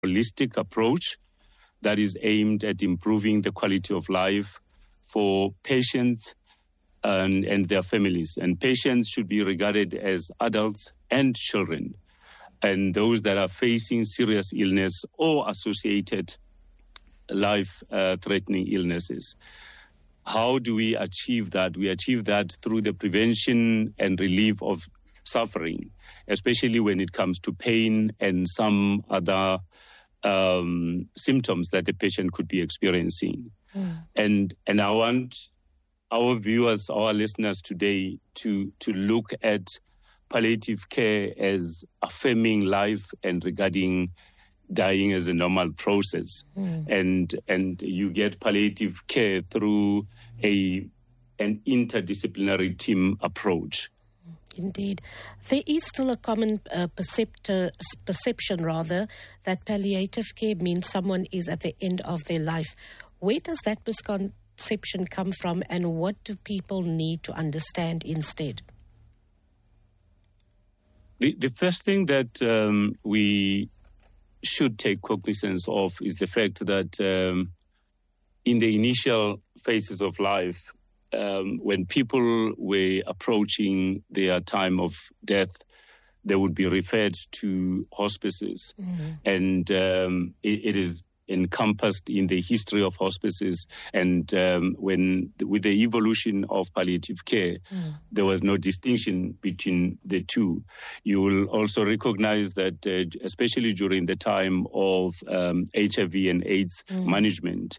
holistic approach that is aimed at improving the quality of life for patients and their families. And patients should be regarded as adults and children, and those that are facing serious illness or associated life-threatening illnesses. How do we achieve that? We achieve that through the prevention and relief of suffering, especially when it comes to pain and some other symptoms that the patient could be experiencing. And I want our viewers, our listeners today to look at palliative care as affirming life and regarding dying as a normal process. And you get palliative care through an interdisciplinary team approach. Indeed. There is still a common perception that palliative care means someone is at the end of their life. Where does that misconception come from, and what do people need to understand instead? The first thing that we should take cognizance of is the fact that in the initial phases of life, when people were approaching their time of death, they would be referred to hospices. And it is encompassed in the history of hospices. And with the evolution of palliative care, there was no distinction between the two. You will also recognize that, especially during the time of HIV and AIDS management,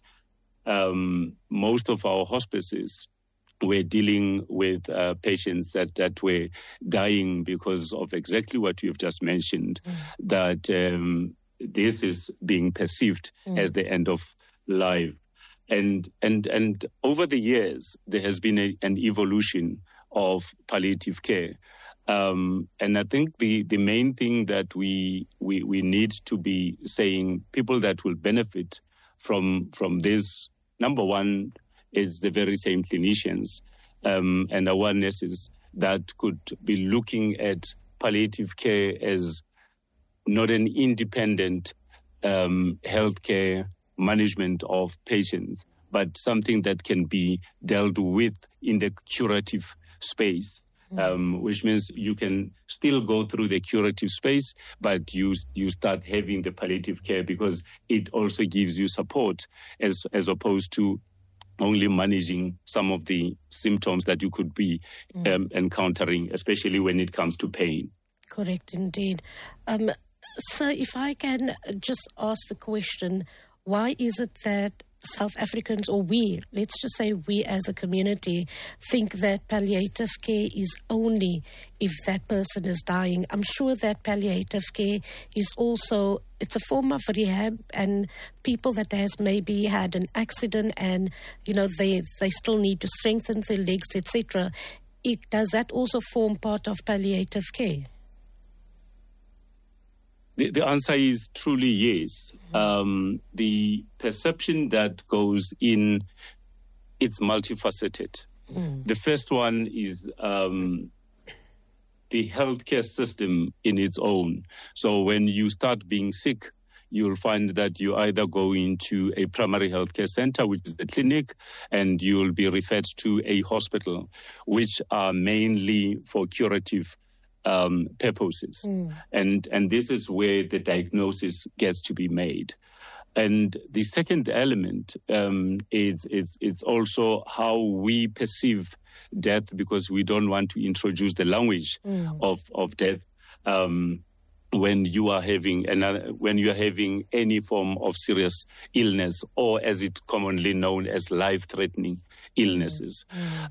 most of our hospices were dealing with patients that were dying because of exactly what you've just mentioned, that this is being perceived as the end of life. And over the years, there has been an evolution of palliative care. And I think the main thing that we need to be saying, people that will benefit from this, number one, is the very same clinicians and awarenesses that could be looking at palliative care as not an independent healthcare management of patients, but something that can be dealt with in the curative space, which means you can still go through the curative space, but you start having the palliative care because it also gives you support as opposed to only managing some of the symptoms that you could be encountering, especially when it comes to pain. Correct, indeed. So if I can just ask the question, why is it that South Africans, or let's just say we as a community, think that palliative care is only if that person is dying? I'm sure that palliative care is also, it's a form of rehab, and people that has maybe had an accident and, they still need to strengthen their legs, etc. Does that also form part of palliative care? The answer is truly yes. The perception that goes in, it's multifaceted. The first one is the healthcare system in its own. So when you start being sick, you'll find that you either go into a primary healthcare center, which is the clinic, and you'll be referred to a hospital, which are mainly for curative purposes. And this is where the diagnosis gets to be made. And the second element is also how we perceive death, because we don't want to introduce the language of death when you are having any form of serious illness, or as it's commonly known as life-threatening illnesses.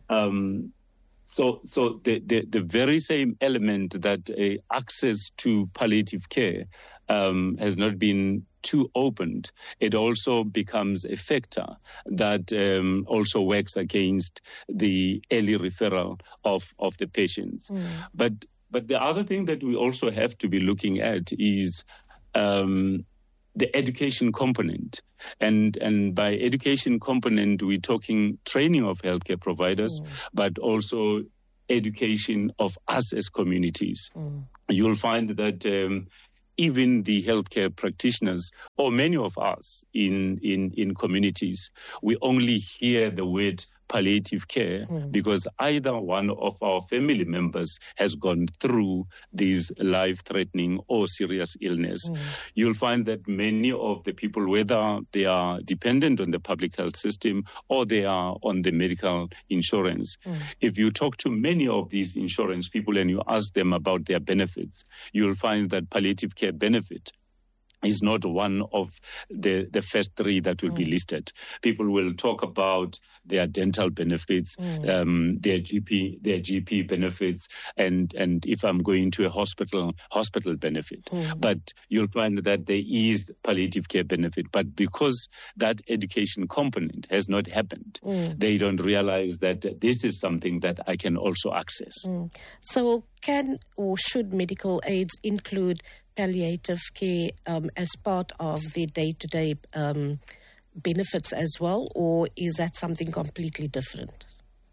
So the very same element that access to palliative care has not been too opened, it also becomes a factor that also works against the early referral of the patients. But the other thing that we also have to be looking at is the education component. And by education component, we're talking training of healthcare providers, but also education of us as communities. You'll find that even the healthcare practitioners or many of us in communities, we only hear the word palliative care because either one of our family members has gone through this life-threatening or serious illness. You'll find that many of the people, whether they are dependent on the public health system or they are on the medical insurance, if you talk to many of these insurance people and you ask them about their benefits, you'll find that palliative care benefit is not one of the first three that will be listed. People will talk about their dental benefits, their GP benefits, and if I'm going to a hospital benefit. But you'll find that there is palliative care benefit. But because that education component has not happened, they don't realize that this is something that I can also access. So can or should medical aids include palliative care as part of the day-to-day benefits as well, or is that something completely different?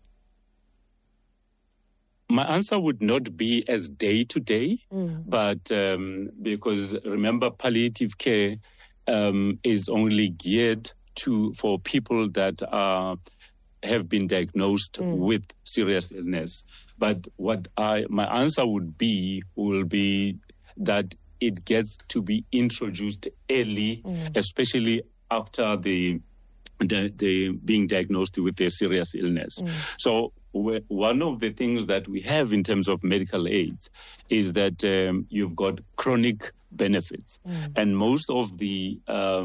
My answer would not be as day-to-day, but because remember, palliative care is only geared for people that have been diagnosed with serious illness. But my answer will be that it gets to be introduced early, especially after the being diagnosed with a serious illness. So one of the things that we have in terms of medical aids is that you've got chronic benefits, and most of the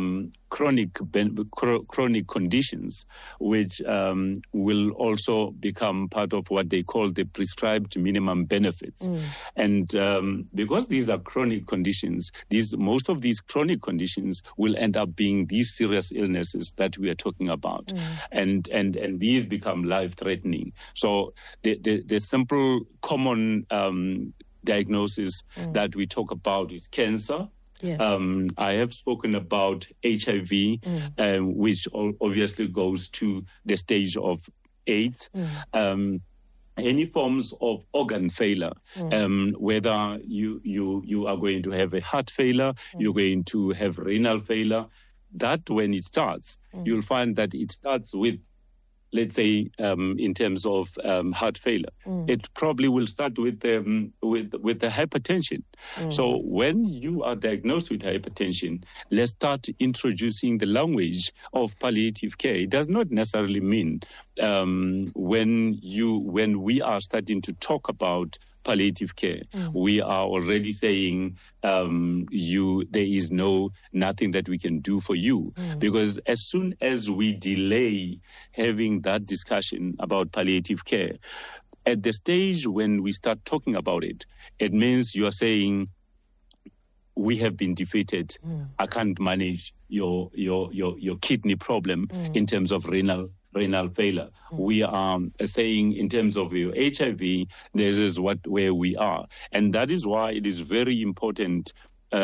chronic conditions, which will also become part of what they call the prescribed minimum benefits. And because these are chronic conditions, most of these chronic conditions will end up being these serious illnesses that we are talking about, and these become life-threatening. So the simple common diagnosis that we talk about is cancer. I have spoken about HIV, which obviously goes to the stage of AIDS. Any forms of organ failure, whether you are going to have a heart failure, you're going to have renal failure, that when it starts, you'll find that it starts with, let's say, in terms of heart failure, it probably will start with the hypertension. So when you are diagnosed with hypertension, let's start introducing the language of palliative care. It does not necessarily mean when we are starting to talk about palliative care, we are already saying there is nothing that we can do for you, because as soon as we delay having that discussion about palliative care, at the stage when we start talking about it, it means you are saying, we have been defeated. I can't manage your kidney problem in terms of renal failure. We are saying in terms of your HIV, this is where we are. And that is why it is very important for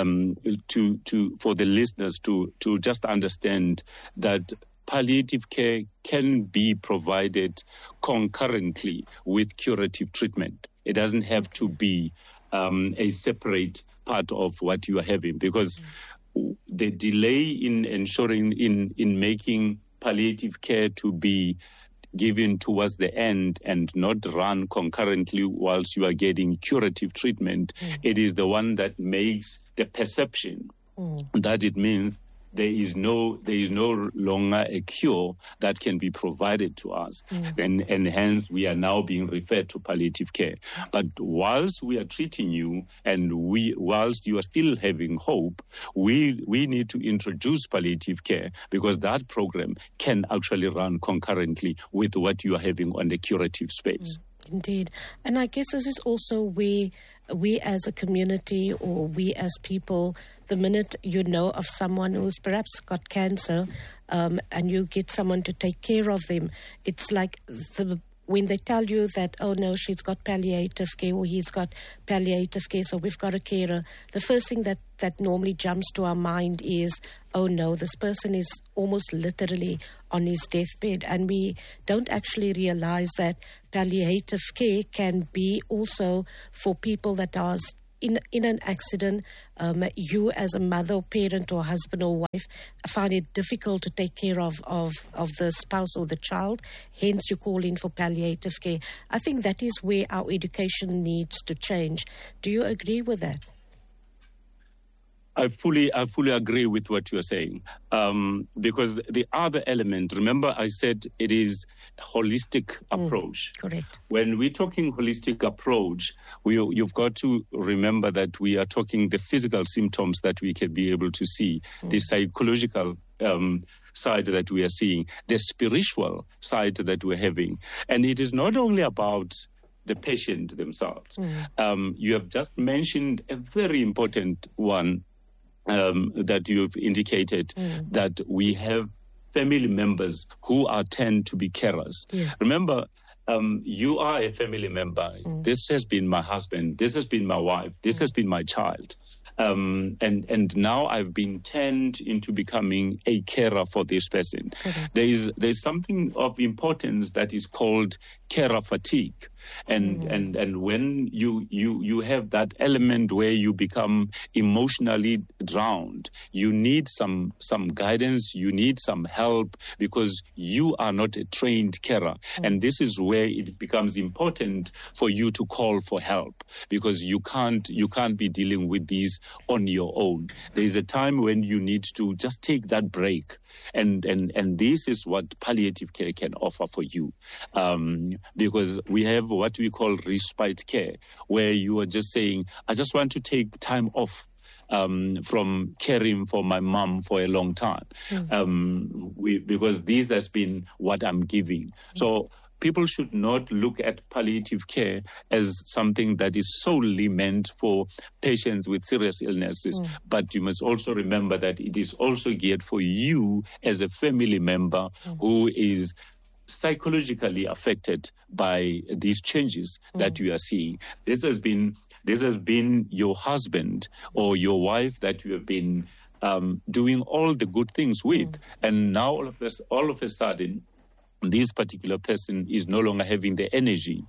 the listeners to just understand that palliative care can be provided concurrently with curative treatment. It doesn't have to be a separate part of what you are having, because the delay in ensuring in making palliative care to be given towards the end and not run concurrently whilst you are getting curative treatment, it is the one that makes the perception that it means there is no longer a cure that can be provided to us, and hence we are now being referred to palliative care. But whilst we are treating you, and whilst you are still having hope, we need to introduce palliative care, because that program can actually run concurrently with what you are having on the curative space. Indeed. And I guess this is also where we as a community, or we as people, the minute you know of someone who's perhaps got cancer, and you get someone to take care of them, it's like when they tell you that, oh no, she's got palliative care or he's got palliative care, so we've got a carer, the first thing that normally jumps to our mind is, oh no, this person is almost literally on his deathbed. And we don't actually realize that palliative care can be also for people that are in an accident, you as a mother or parent or husband or wife find it difficult to take care of the spouse or the child, hence you call in for palliative care. I think that is where our education needs to change. Do you agree with that? I fully agree with what you're saying, because the other element, remember I said it is a holistic approach. Correct. When we're talking holistic approach, you've got to remember that we are talking the physical symptoms that we can be able to see, the psychological side that we are seeing, the spiritual side that we're having. And it is not only about the patient themselves. You have just mentioned a very important one, that you've indicated, that we have family members who tend to be carers. Yeah. Remember, you are a family member. This has been my husband. This has been my wife. This has been my child. And now I've been turned into becoming a carer for this person. There's something of importance that is called carer fatigue. And when you have that element where you become emotionally drowned, you need some guidance, you need some help, because you are not a trained carer. And this is where it becomes important for you to call for help, because you can't be dealing with these on your own. There is a time when you need to just take that break, and this is what palliative care can offer for you, because we have what we call respite care, where you are just saying, I just want to take time off from caring for my mom for a long time, because this has been what I'm giving. So people should not look at palliative care as something that is solely meant for patients with serious illnesses. But you must also remember that it is also geared for you as a family member who is psychologically affected by these changes that you are seeing. This has been your husband or your wife that you have been doing all the good things with, and now all of a sudden, this particular person is no longer having the energy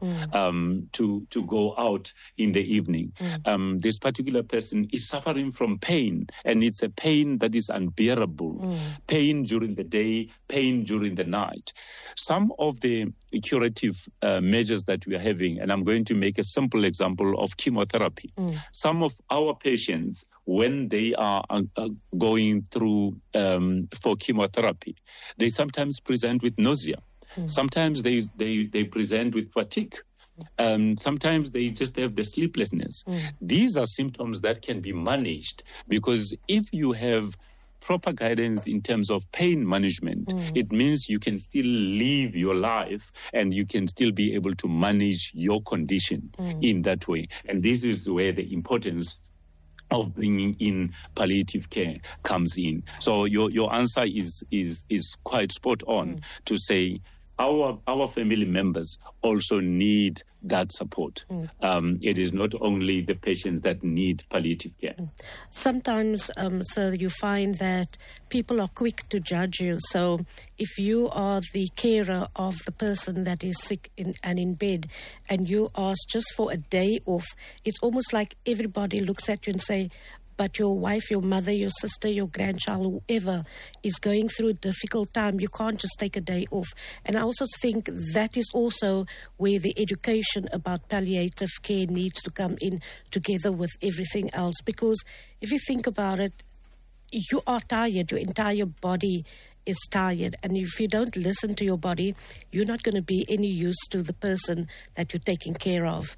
to go out in the evening. This particular person is suffering from pain, and it's a pain that is unbearable. Pain during the day, pain during the night. Some of the curative measures that we are having, and I'm going to make a simple example of chemotherapy. Some of our patients, when they are going through for chemotherapy, they sometimes present with nausea. Sometimes they present with fatigue. Sometimes they just have the sleeplessness. These are symptoms that can be managed, because if you have proper guidance in terms of pain management, it means you can still live your life and you can still be able to manage your condition in that way. And this is where the importance of bringing in palliative care comes in. So your answer is quite spot on to say our family members also need that support. It is not only the patients that need palliative care. Sometimes, so you find that people are quick to judge you. So if you are the carer of the person that is sick and in bed, and you ask just for a day off, it's almost like everybody looks at you and say, but your wife, your mother, your sister, your grandchild, whoever is going through a difficult time, you can't just take a day off. And I also think that is also where the education about palliative care needs to come in together with everything else. Because if you think about it, you are tired, your entire body is tired. And if you don't listen to your body, you're not going to be any use to the person that you're taking care of.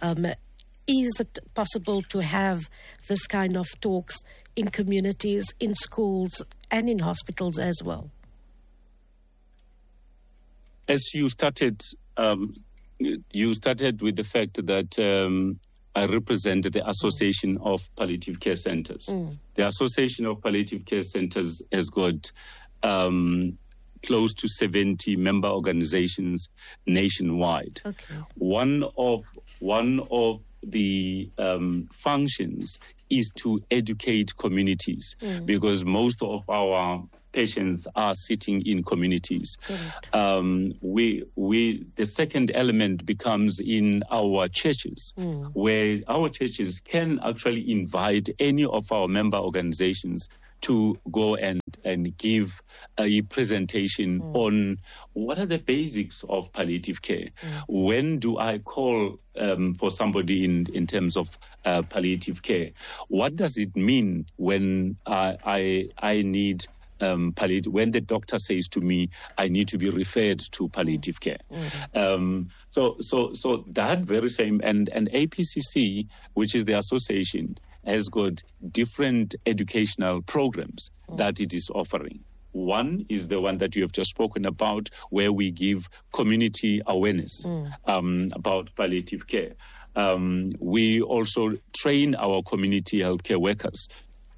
Is it possible to have this kind of talks in communities, in schools, and in hospitals as well? As you started with the fact that I represent the Association of Palliative Care Centers. The Association of Palliative Care Centers has got close to 70 member organizations nationwide. Okay. One of the functions is to educate communities, because most of our patients are sitting in communities. Correct. The second element becomes in our churches, where our churches can actually invite any of our member organizations to go and give a presentation on what are the basics of palliative care. When do I call for somebody in terms of palliative care? What does it mean when I need palliative? When the doctor says to me, I need to be referred to palliative care. So that very same and APCC, which is the association, has got different educational programs that it is offering. One is the one that you have just spoken about, where we give community awareness about palliative care. We also train our community healthcare workers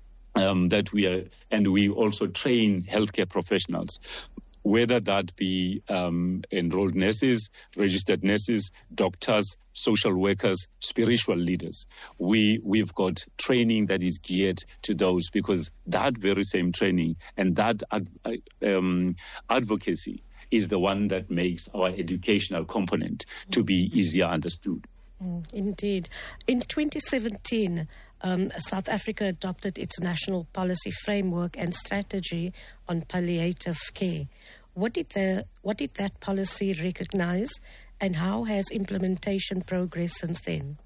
and we also train healthcare professionals, whether that be enrolled nurses, registered nurses, doctors, social workers, spiritual leaders. We've got training that is geared to those, because that very same training and that advocacy is the one that makes our educational component to be easier understood. Indeed. In 2017, South Africa adopted its national policy framework and strategy on palliative care. What did that policy recognize, and how has implementation progressed since then?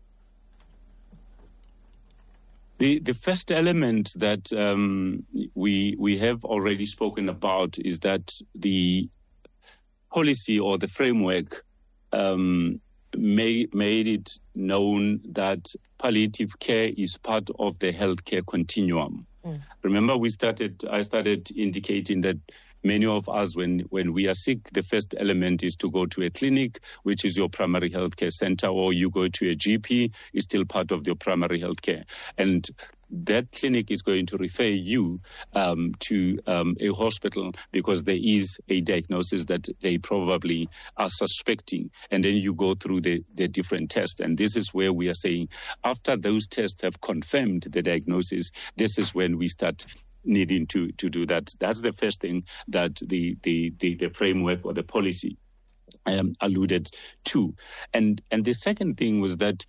The first element that we have already spoken about is that the policy or the framework made it known that palliative care is part of the healthcare continuum. Remember, I started indicating that many of us, when we are sick, the first element is to go to a clinic, which is your primary healthcare center, or you go to a GP, is still part of your primary healthcare. And that clinic is going to refer you to a hospital because there is a diagnosis that they probably are suspecting. And then you go through the different tests. And this is where we are saying, after those tests have confirmed the diagnosis, this is when we start needing to do that. That's the first thing that the framework or the policy alluded to. And the second thing was that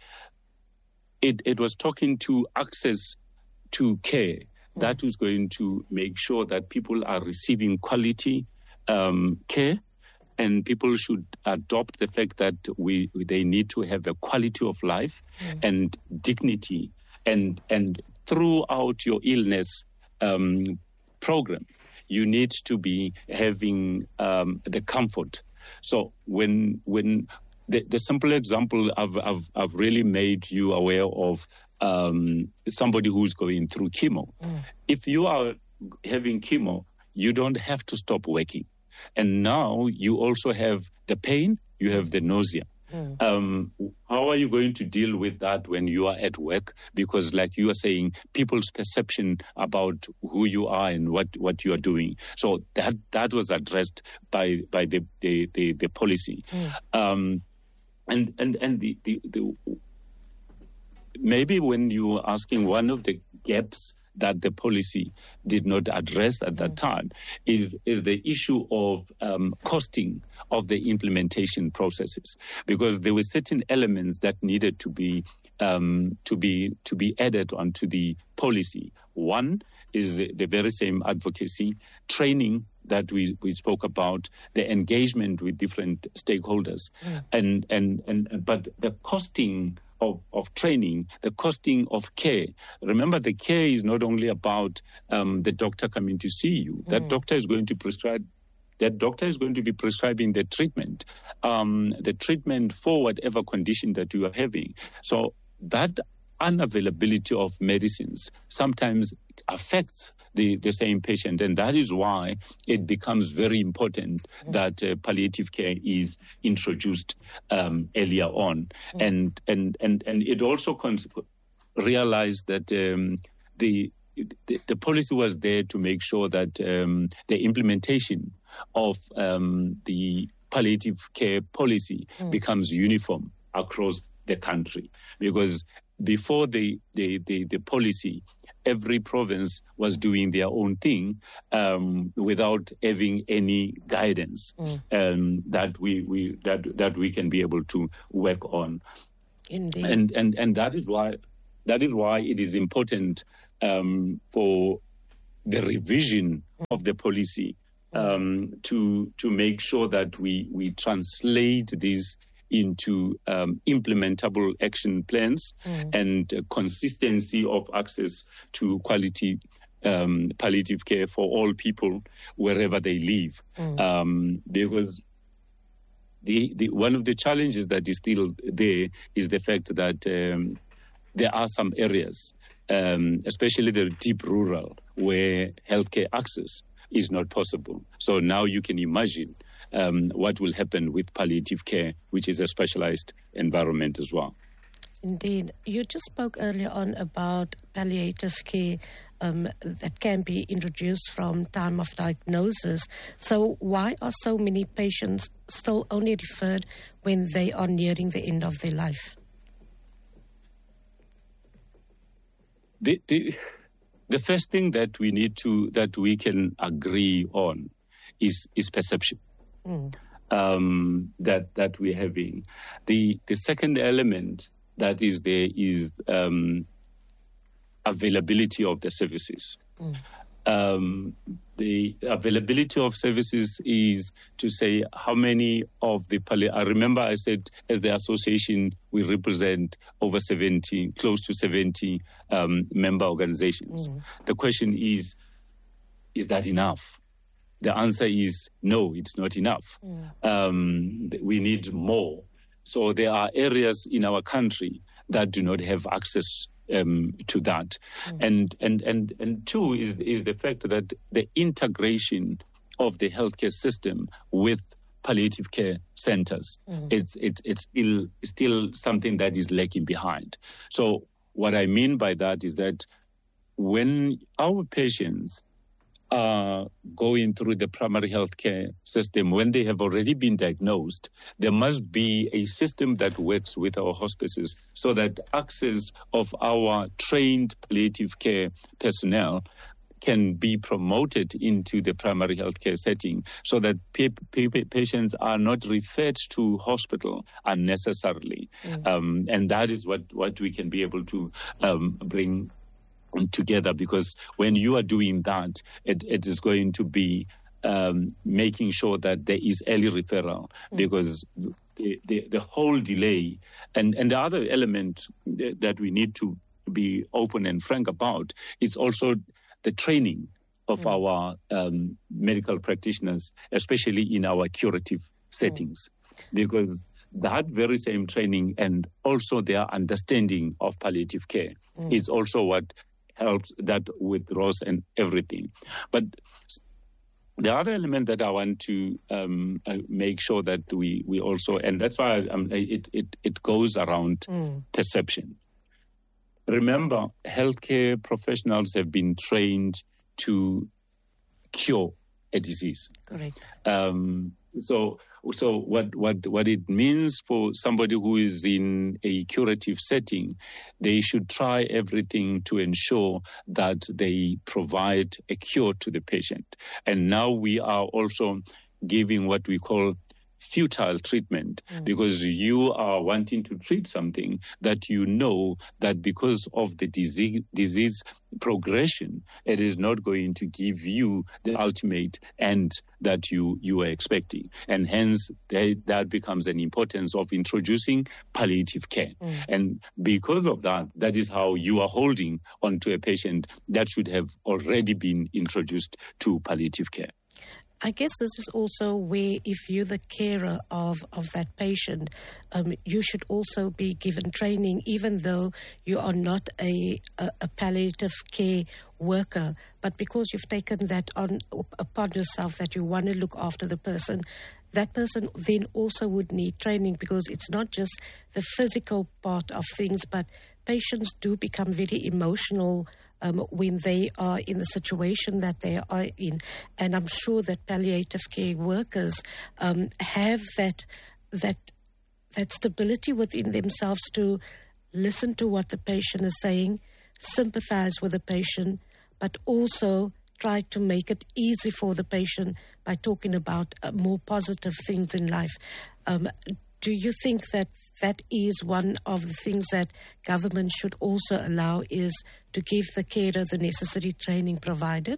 it was talking to access to care. That was going to make sure that people are receiving quality care, and people should adopt the fact that they need to have a quality of life and dignity, and throughout your illness program, you need to be having the comfort. So when the simple example I've really made you aware of somebody who's going through chemo. If you are having chemo, you don't have to stop working. And now you also have the pain, you have the nausea. How are you going to deal with that when you are at work? Because like you are saying, people's perception about who you are and what you are doing. So that was addressed by the policy. And the maybe when you are asking, one of the gaps that the policy did not address at that time is the issue of costing of the implementation processes, because there were certain elements that needed to be added onto the policy. One is the very same advocacy training that we spoke about, the engagement with different stakeholders, but the costing of training, the costing of care. Remember, the care is not only about the doctor coming to see you. That doctor is going to prescribe. That doctor is going to be prescribing the treatment for whatever condition that you are having. So that unavailability of medicines sometimes affects the same patient, and that is why it becomes very important that palliative care is introduced earlier on, and it also realized that the policy was there to make sure that the implementation of the palliative care policy becomes uniform across the country, because before the policy, every province was doing their own thing without having any guidance that we can be able to work on. Indeed. And that is why it is important for the revision of the policy to make sure that we translate this into implementable action plans and consistency of access to quality palliative care for all people wherever they live. Because one of the challenges that is still there is the fact that there are some areas, especially the deep rural, where healthcare access is not possible. So now you can imagine what will happen with palliative care, which is a specialized environment as well. Indeed. You just spoke earlier on about palliative care that can be introduced from time of diagnosis. So why are so many patients still only referred when they are nearing the end of their life? The first thing that we can agree on is perception that we're having. The second element that is there is availability of the services. The availability of services is to say how many of the I remember I said as the association we represent over 70, close to 70 member organizations. The question is that enough? The answer is no, it's not enough. We need more. So there are areas in our country that do not have access to that. And two is the fact that the integration of the healthcare system with palliative care centers, it's still something that is lagging behind. So what I mean by that is that when our patients are going through the primary healthcare system, when they have already been diagnosed, there must be a system that works with our hospices so that access of our trained palliative care personnel can be promoted into the primary healthcare setting so that patients are not referred to hospital unnecessarily. And that is what we can be able to bring together, because when you are doing that, it is going to be making sure that there is early referral, because the whole delay and the other element that we need to be open and frank about is also the training of our medical practitioners, especially in our curative settings, because that very same training and also their understanding of palliative care is also what helps that with Ross and everything. But the other element that I want to make sure that we also, and that's why it goes around perception. Remember, healthcare professionals have been trained to cure a disease. Correct. So what it means for somebody who is in a curative setting, they should try everything to ensure that they provide a cure to the patient. And now we are also giving what we call futile treatment, because you are wanting to treat something that you know that because of the disease progression, it is not going to give you the ultimate end that you are expecting. And hence, that becomes an importance of introducing palliative care. And because of that, that is how you are holding onto a patient that should have already been introduced to palliative care. I guess this is also where, if you're the carer of that patient, you should also be given training, even though you are not a palliative care worker. But because you've taken that upon yourself, that you want to look after the person, that person then also would need training, because it's not just the physical part of things, but patients do become very emotional when they are in the situation that they are in. And I'm sure that palliative care workers have that stability within themselves to listen to what the patient is saying, sympathize with the patient, but also try to make it easy for the patient by talking about more positive things in life. Do you think that that is one of the things that government should also allow, is to give the carer the necessary training provided?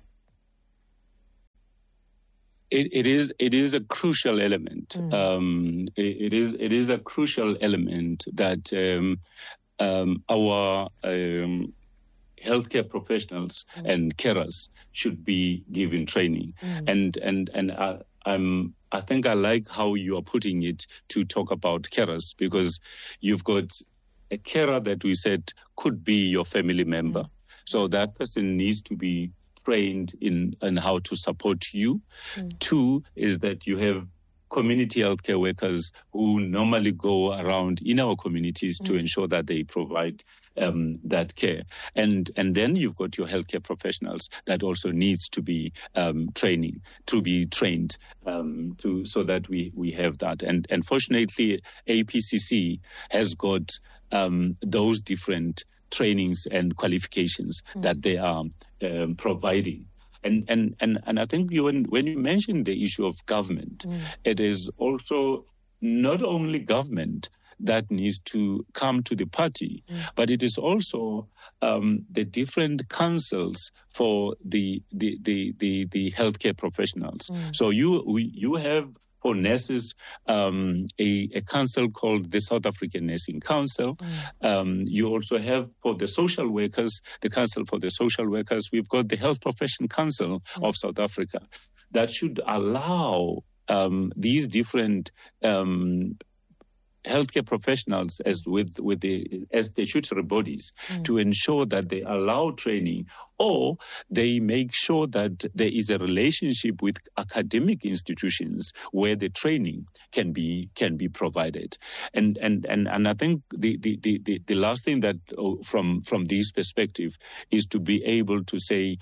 It is a crucial element. It is a crucial element that our healthcare professionals and carers should be given training. I think I like how you are putting it to talk about carers, because you've got a carer that we said could be your family member. So that person needs to be trained in how to support you. Two is that you have community healthcare workers who normally go around in our communities to ensure that they provide that care. And then you've got your healthcare professionals that also needs to be trained so that we have that. And fortunately, APCC has got those different trainings and qualifications that they are providing. And I think when you mention the issue of government, it is also not only government that needs to come to the party, but it is also the different councils for the healthcare professionals. So you have for nurses a council called the South African Nursing Council. You also have for the social workers, the Council for the Social Workers. We've got the Health Profession Council of South Africa that should allow these different healthcare professionals as statutory bodies to ensure that they allow training, or they make sure that there is a relationship with academic institutions where the training can be provided. And I think the last thing that from this perspective is to be able to say,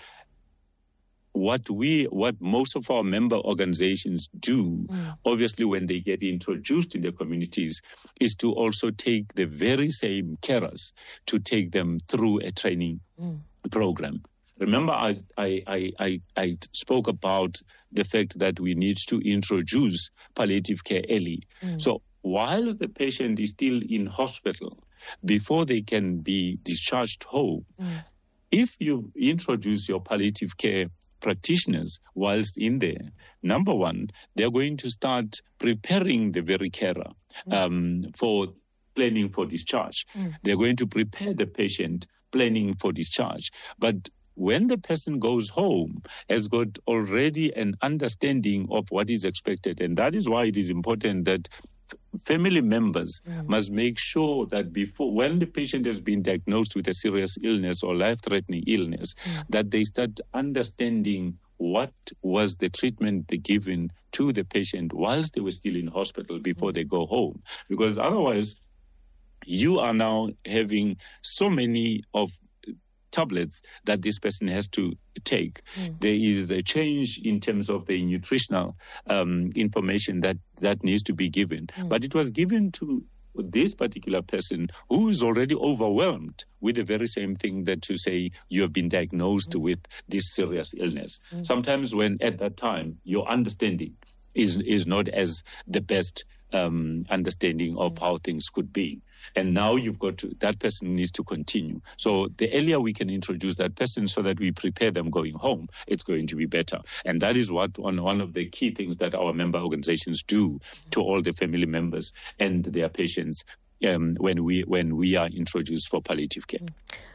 what most of our member organizations do, obviously when they get introduced in the communities, is to also take the very same carers to take them through a training program. Remember, I spoke about the fact that we need to introduce palliative care early. So while the patient is still in hospital, before they can be discharged home, if you introduce your palliative care practitioners whilst in there, number one, they're going to start preparing the very carer for planning for discharge. They're going to prepare the patient planning for discharge. But when the person goes home, has got already an understanding of what is expected. And that is why it is important that family members must make sure that when the patient has been diagnosed with a serious illness or life-threatening illness, that they start understanding what was the treatment they given to the patient whilst they were still in hospital before they go home. Because otherwise, you are now having so many of tablets that this person has to take. There is a change in terms of the nutritional information that needs to be given. But it was given to this particular person who is already overwhelmed with the very same thing that you say you have been diagnosed with this serious illness. Sometimes when at that time your understanding is not as the best understanding of how things could be. And now that person needs to continue. So the earlier we can introduce that person so that we prepare them going home, it's going to be better. And that is one of the key things that our member organizations do to all the family members and their patients when we are introduced for palliative care.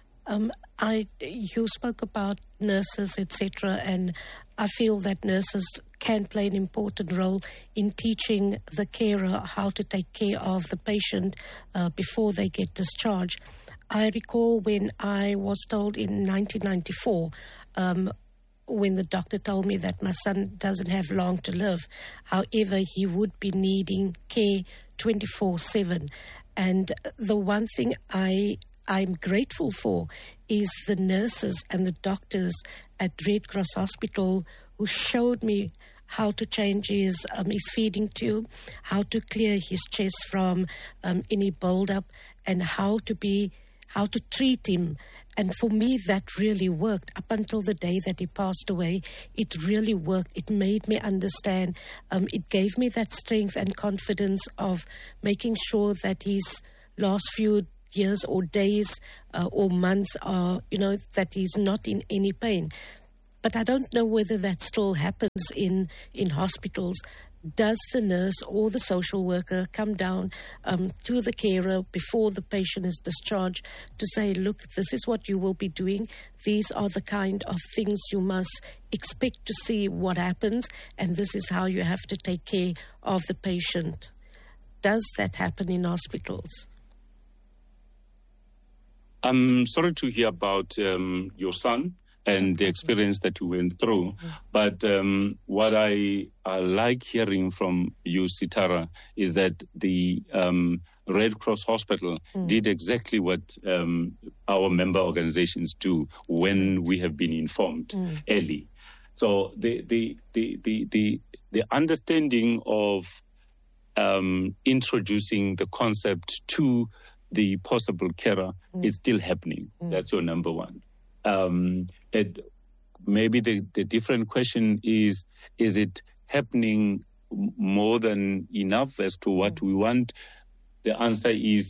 You spoke about nurses, etc., and I feel that nurses can play an important role in teaching the carer how to take care of the patient before they get discharged. I recall when I was told in 1994, when the doctor told me that my son doesn't have long to live, however, he would be needing care 24/7. And the one thing I'm grateful for is the nurses and the doctors at Red Cross Hospital who showed me how to change his feeding tube, how to clear his chest from any buildup, and how to treat him And for me, that really worked. Up until the day that he passed away, it really worked. It made me understand. It gave me that strength and confidence of making sure that his last few years or days or months are, that he's not in any pain. But I don't know whether that still happens in hospitals. Does the nurse or the social worker come down to the carer before the patient is discharged to say, look, this is what you will be doing. These are the kind of things you must expect to see what happens, and this is how you have to take care of the patient. Does that happen in hospitals? I'm sorry to hear about your son and the experience that you went through. But what I like hearing from you, Sitara, is that the Red Cross Hospital did exactly what our member organizations do when we have been informed early. So the understanding of introducing the concept to the possible carer is still happening. That's your number one. Maybe the different question is it happening more than enough as to what we want? The answer is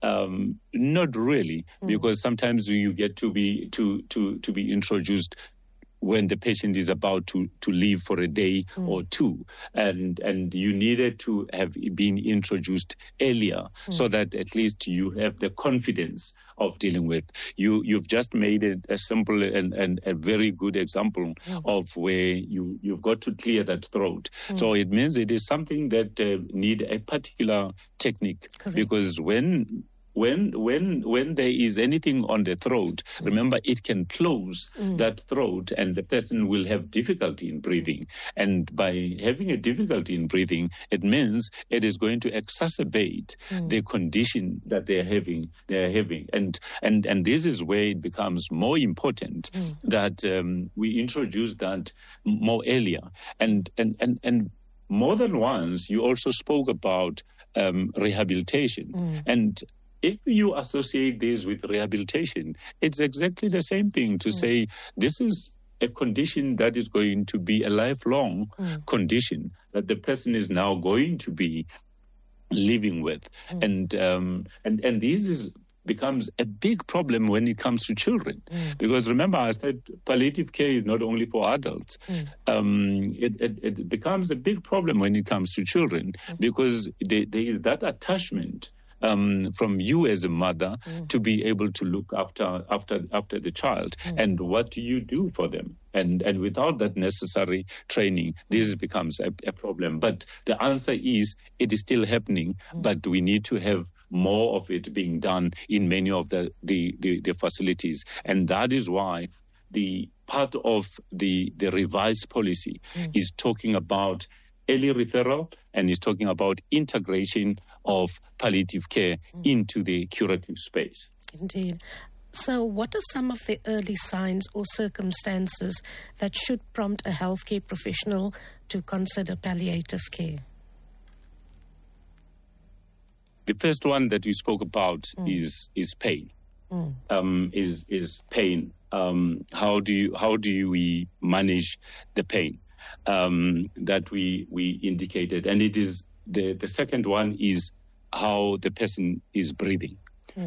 not really, because sometimes you get to be introduced when the patient is about to leave for a day or two, and you needed to have been introduced earlier so that at least you have the confidence of dealing with. You've just made it a simple and a very good example of where you've got to clear that throat. So it means it is something that need a particular technique. Correct. Because when there is anything on the throat, remember, it can close that throat and the person will have difficulty in breathing. And by having a difficulty in breathing, it means it is going to exacerbate the condition that they are having. And this is where it becomes more important that we introduce that more earlier. And more than once, you also spoke about rehabilitation. And if you associate this with rehabilitation, it's exactly the same thing to say this is a condition that is going to be a lifelong condition that the person is now going to be living with. And this becomes a big problem when it comes to children. Because remember, I said palliative care is not only for adults. It becomes a big problem when it comes to children because there is that attachment from you as a mother to be able to look after the child. And what do you do for them? And without that necessary training, this becomes a problem. But the answer is it is still happening, but we need to have more of it being done in many of the facilities. And that is why the part of the revised policy is talking about early referral and is talking about integration of palliative care into the curative space. Indeed. So what are some of the early signs or circumstances that should prompt a healthcare professional to consider palliative care? The first one that we spoke about is pain. Is pain. How do we manage the pain that we indicated? And it is the second one is how the person is breathing.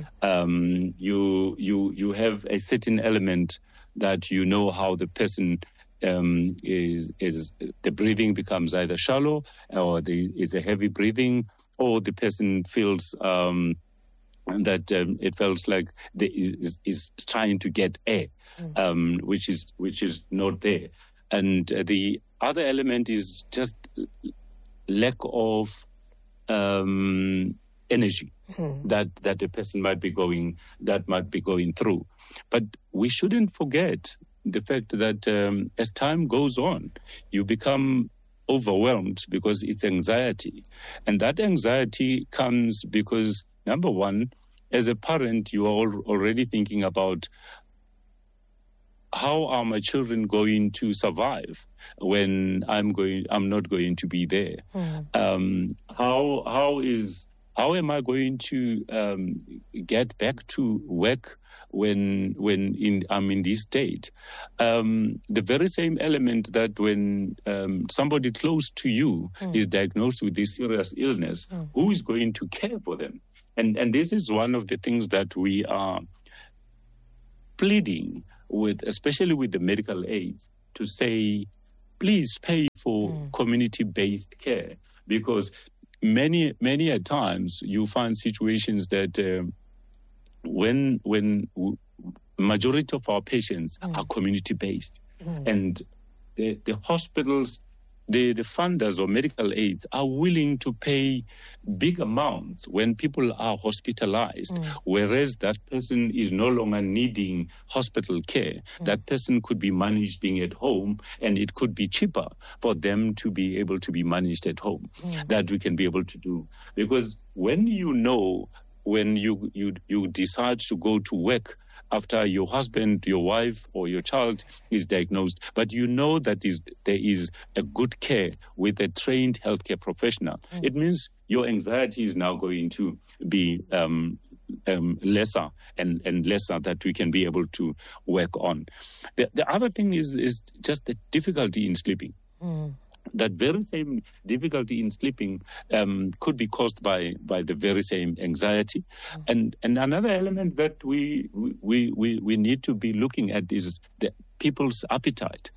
You have a certain element that you know how the person is the breathing becomes either shallow or is a heavy breathing, or the person feels that it feels like is trying to get air, which is not there. And the other element is just lack of energy that the person might be going through. But we shouldn't forget the fact that as time goes on, you become overwhelmed because it's anxiety. And that anxiety comes because, number one, as a parent, you are already thinking about how are my children going to survive when I'm not going to be there? How How am I going to get back to work when I'm in this state? The very same element that when somebody close to you is diagnosed with this serious illness, who is going to care for them? And this is one of the things that we are pleading with, especially with the medical aids, to say, please pay for community-based care, because many a times you find situations that when majority of our patients are community-based, and the hospitals, the funders or medical aids are willing to pay big amounts when people are hospitalized, whereas that person is no longer needing hospital care. That person could be managed being at home, and it could be cheaper for them to be able to be managed at home. That we can be able to do. Because when you decide to go to work after your husband, your wife, or your child is diagnosed, but you know that there is a good care with a trained healthcare professional, it means your anxiety is now going to be lesser and lesser, that we can be able to work on. The other thing is just the difficulty in sleeping. That very same difficulty in sleeping could be caused by the very same anxiety. And another element that we need to be looking at is the people's appetite.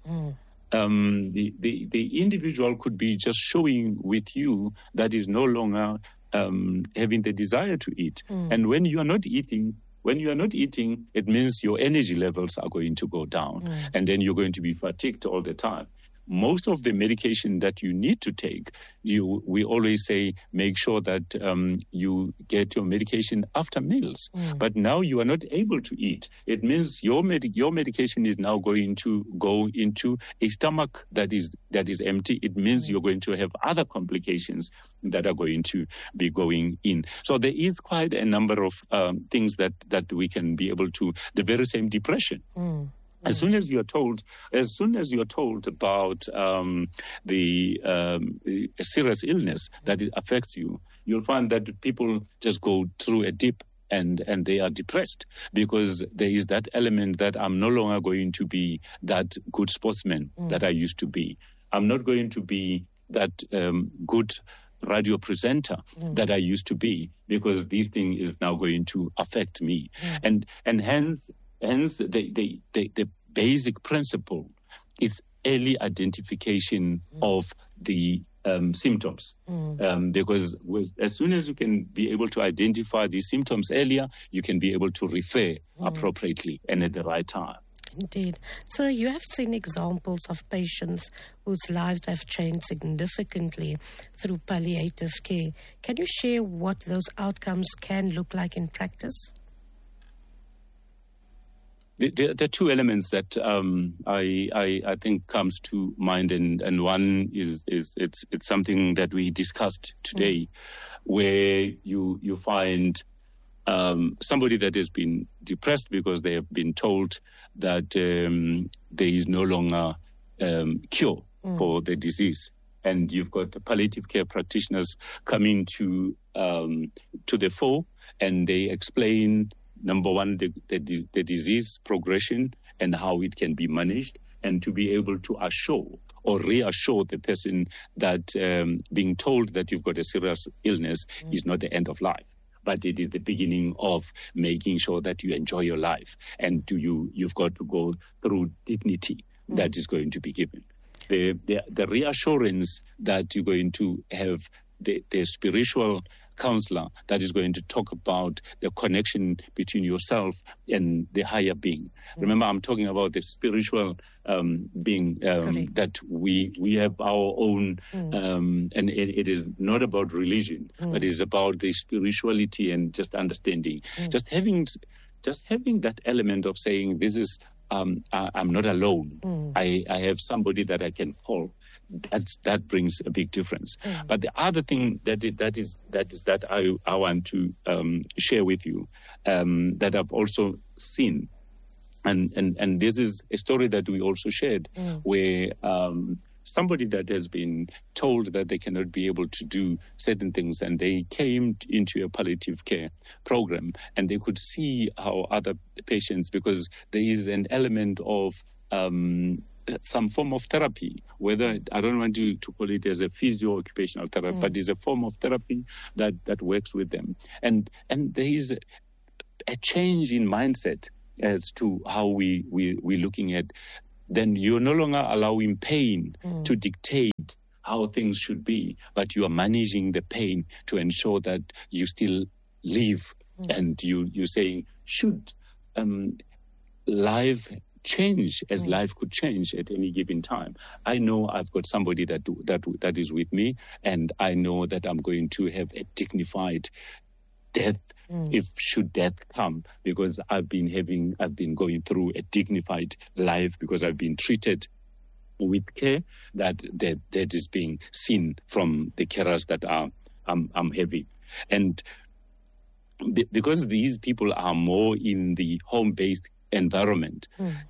The individual could be just showing with you that is no longer having the desire to eat. And when you are not eating, it means your energy levels are going to go down, and then you're going to be fatigued all the time. Most of the medication that you need to take, we always say make sure that you get your medication after meals. But now you are not able to eat. It means your medication is now going to go into a stomach that is empty. It means you're going to have other complications that are going to be going in. So there is quite a number of things that we can be able to. The very same depression. As soon as you're told about the serious illness that it affects you, you'll find that people just go through a dip and they are depressed, because there is that element that I'm no longer going to be that good sportsman that I used to be. I'm not going to be that good radio presenter that I used to be, because this thing is now going to affect me. And hence the basic principle is early identification of the symptoms. Because as soon as you can be able to identify these symptoms earlier, you can be able to refer appropriately and at the right time. Indeed. So you have seen examples of patients whose lives have changed significantly through palliative care. Can you share what those outcomes can look like in practice? There are two elements that I think comes to mind, and one is it's something that we discussed today, where you find somebody that has been depressed because they have been told that there is no longer cure for the disease, and you've got palliative care practitioners coming to the fore, and they explain, number one, the disease progression and how it can be managed, and to be able to assure or reassure the person that being told that you've got a serious illness is not the end of life, but it is the beginning of making sure that you enjoy your life, and you've got to go through dignity that is going to be given. The reassurance that you're going to have the spiritual counselor that is going to talk about the connection between yourself and the higher being. Remember, I'm talking about the spiritual being, that we have our own, and it is not about religion, but it is about the spirituality and just understanding. Just having that element of saying, this is, I'm not alone. I have somebody that I can call. That brings a big difference. But the other thing that I want to share with you, that I've also seen, and this is a story that we also shared, where somebody that has been told that they cannot be able to do certain things, and they came into a palliative care program, and they could see how other patients, because there is an element of some form of therapy, whether, I don't want to call it as a physio-occupational therapy, but it's a form of therapy that works with them. And there is a change in mindset as to how we're looking at, then you're no longer allowing pain to dictate how things should be, but you are managing the pain to ensure that you still live. And you're saying, should life change as life could change at any given time? I know I've got somebody that is with me, and I know that I'm going to have a dignified death if should death come, because I've been going through a dignified life, because I've been treated with care that is being seen from the carers that I'm heavy. And because these people are more in the home-based environment,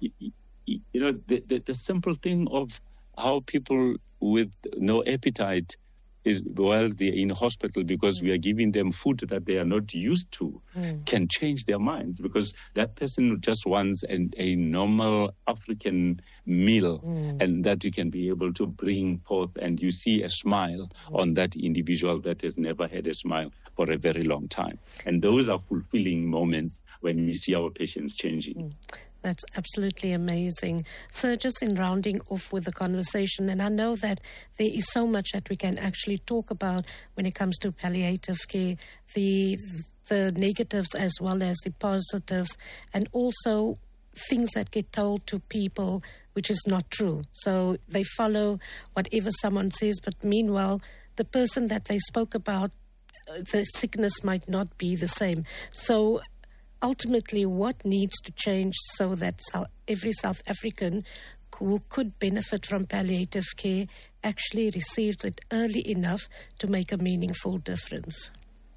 the simple thing of how people with no appetite is, while they're in hospital, because we are giving them food that they are not used to, can change their minds, because that person just wants a normal African meal, and that you can be able to bring forth, and you see a smile on that individual that has never had a smile for a very long time. And those are fulfilling moments when we see our patients changing. That's absolutely amazing. So just in rounding off with the conversation, and I know that there is so much that we can actually talk about when it comes to palliative care, the negatives as well as the positives, and also things that get told to people which is not true. So they follow whatever someone says, but meanwhile, the person that they spoke about, the sickness might not be the same. So ultimately, what needs to change so that every South African who could benefit from palliative care actually receives it early enough to make a meaningful difference?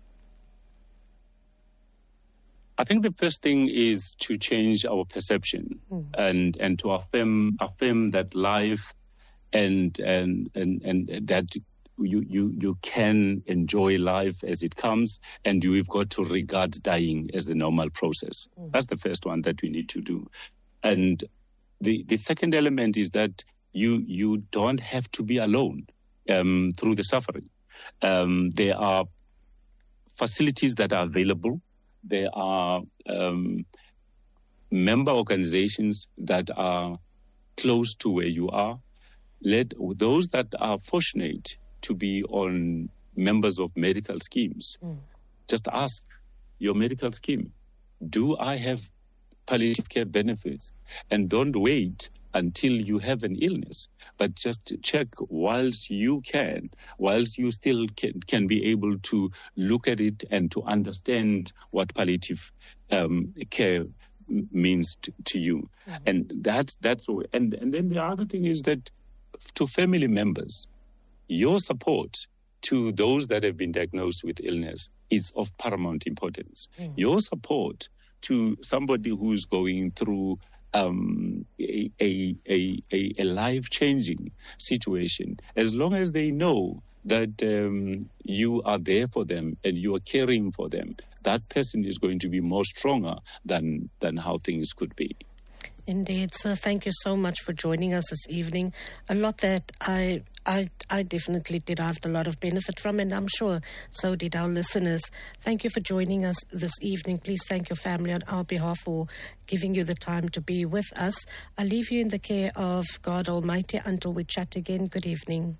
I think the first thing is to change our perception and to affirm that life and that you can enjoy life as it comes, and you've got to regard dying as the normal process. That's the first one that we need to do. And the second element is that you don't have to be alone through the suffering. There are facilities that are available. There are member organizations that are close to where you are. Let those that are fortunate to be on members of medical schemes, just ask your medical scheme, do I have palliative care benefits? And don't wait until you have an illness, but just check whilst you still can be able to look at it and to understand what palliative care means to you. And that's and then the other thing is that to family members, your support to those that have been diagnosed with illness is of paramount importance. Your support to somebody who's going through a life-changing situation, as long as they know that you are there for them and you are caring for them, that person is going to be more stronger than how things could be. Indeed, sir. Thank you so much for joining us this evening. A lot that I definitely derived a lot of benefit from, and I'm sure so did our listeners. Thank you for joining us this evening. Please thank your family on our behalf for giving you the time to be with us. I leave you in the care of God Almighty until we chat again. Good evening.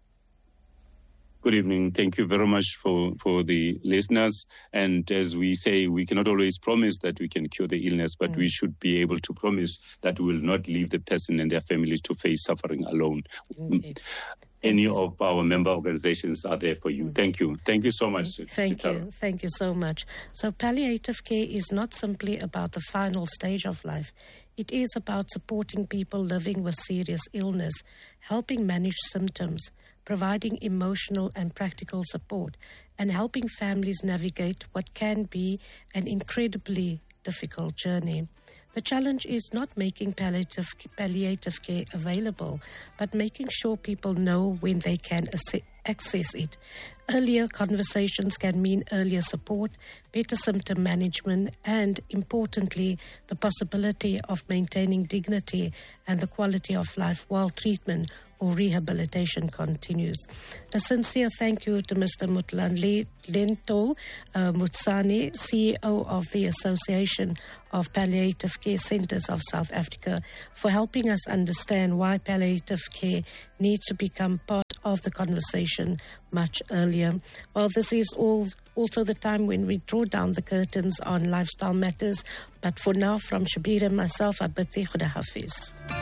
Good evening. Thank you very much for the listeners. And as we say, we cannot always promise that we can cure the illness, but we should be able to promise that we will not leave the person and their families to face suffering alone. Indeed. Any of our member organizations are there for you. Thank you. Thank you so much. Thank you. Thank you so much. So palliative care is not simply about the final stage of life. It is about supporting people living with serious illness, helping manage symptoms, providing emotional and practical support, and helping families navigate what can be an incredibly difficult journey. The challenge is not making palliative care available, but making sure people know when they can access it. Earlier conversations can mean earlier support, better symptom management, and, importantly, the possibility of maintaining dignity and the quality of life while treatment or rehabilitation continues. A sincere thank you to Mr. Mutlanli Lento Mutsani, CEO of the Association of Palliative Care Centres of South Africa, for helping us understand why palliative care needs to become part of the conversation much earlier. Well, this is also the time when we draw down the curtains on lifestyle matters. But for now, from Shabir and myself, I bid thee Khuda Hafiz.